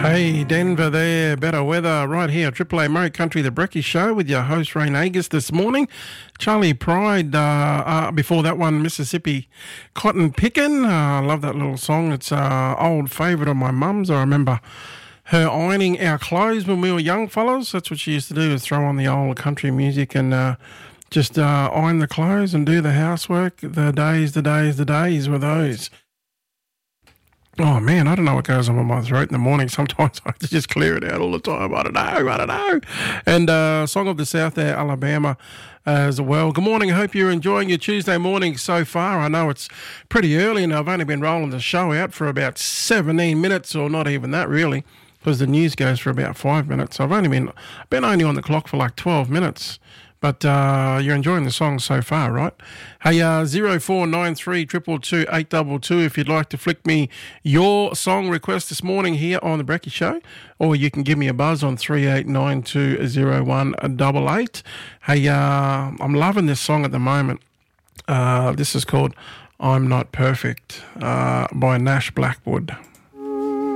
Hey, Denver there, better weather right here, Triple A Murray Country, the Brekkie Show with your host, Rain Agus, this morning. Charlie Pride, before that one, Mississippi Cotton Pickin'. I love that little song. It's an old favourite of my mum's. I remember her ironing our clothes when we were young fellas. That's what she used to do, is throw on the old country music and just iron the clothes and do the housework. The days were those. Oh, man, I don't know what goes on with my throat in the morning. Sometimes I have to just clear it out all the time. I don't know. And Song of the South there, Alabama, as well. Good morning. I hope you're enjoying your Tuesday morning so far. I know it's pretty early and I've only been rolling the show out for about 17 minutes, or not even that really, because the news goes for about 5 minutes. I've only been only on the clock for like 12 minutes. But you're enjoying the song so far, right? Hey, 0493 222 822 if you'd like to flick me your song request this morning here on The Brekkie Show. Or you can give me a buzz on 38920188. Hey, I'm loving this song at the moment. This is called I'm Not Perfect by Nash Blackwood.